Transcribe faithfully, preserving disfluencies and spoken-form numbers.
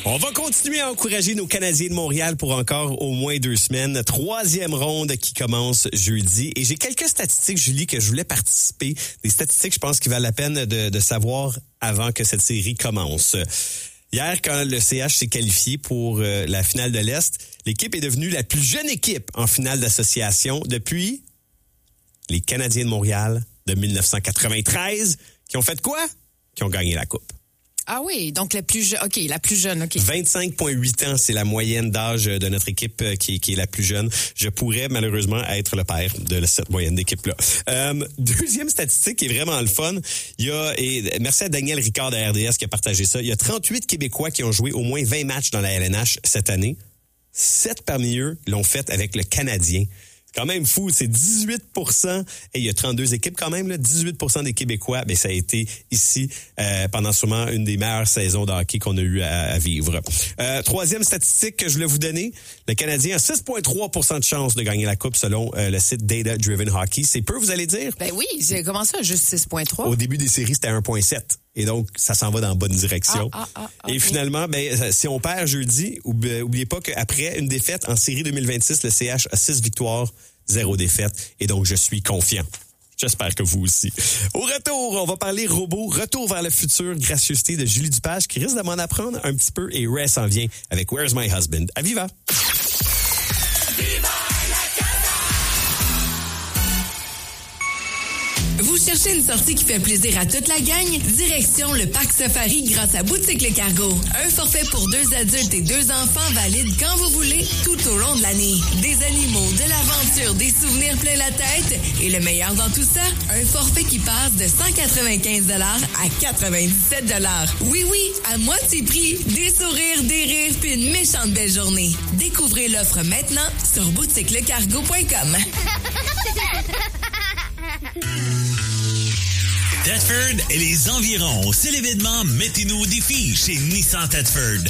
On va continuer à encourager nos Canadiens de Montréal pour encore au moins deux semaines. Troisième ronde qui commence jeudi. Et j'ai quelques statistiques, Julie, que je voulais participer. Des statistiques, je pense, qui valent la peine de, de savoir avant que cette série commence. Hier, quand le C H s'est qualifié pour euh, la finale de l'Est, l'équipe est devenue la plus jeune équipe en finale d'association depuis les Canadiens de Montréal de dix-neuf cent quatre-vingt-treize, qui ont fait quoi? Qui ont gagné la Coupe. Ah oui, donc la plus jeune, OK, la plus jeune, OK. vingt-cinq virgule huit ans, c'est la moyenne d'âge de notre équipe qui, qui est la plus jeune. Je pourrais malheureusement être le père de cette moyenne d'équipe-là. Euh, deuxième statistique qui est vraiment le fun, il y a, et merci à Daniel Ricard de R D S qui a partagé ça, il y a trente-huit Québécois qui ont joué au moins vingt matchs dans la L N H cette année. Sept parmi eux l'ont fait avec le Canadien. Quand même fou, c'est dix-huit pour cent et il y a trente-deux équipes quand même, là, dix-huit pour cent des Québécois, ben ça a été ici euh, pendant sûrement une des meilleures saisons de hockey qu'on a eu à, à vivre. Euh, troisième statistique que je voulais vous donner, le Canadien a six virgule trois pour cent de chance de gagner la Coupe selon euh, le site Data Driven Hockey. C'est peu, vous allez dire? Ben oui, c'est comment ça, juste six virgule trois? Au début des séries, c'était un virgule sept. Et donc, ça s'en va dans la bonne direction. Ah, ah, ah, et okay. finalement, ben, si on perd jeudi, oubliez pas qu'après une défaite en série deux mille vingt-six, le C H a six victoires, zéro défaite. Et donc, je suis confiant. J'espère que vous aussi. Au retour, on va parler robot. Retour vers le futur, gracieuseté de Julie Dupage, qui risque de m'en apprendre un petit peu. Et Ray s'en vient avec Where's My Husband. À Viva! Vous cherchez une sortie qui fait plaisir à toute la gang? Direction le Parc Safari grâce à Boutique Le Cargo. Un forfait pour deux adultes et deux enfants valide quand vous voulez, tout au long de l'année. Des animaux, de l'aventure, des souvenirs plein la tête. Et le meilleur dans tout ça, un forfait qui passe de cent quatre-vingt-quinze dollars à quatre-vingt-dix-sept dollars. Oui, oui, à moitié prix. Des sourires, des rires, puis une méchante belle journée. Découvrez l'offre maintenant sur boutique le cargo point com. Thetford et les environs, c'est l'événement Mettez-nous au défi chez Nissan Thetford.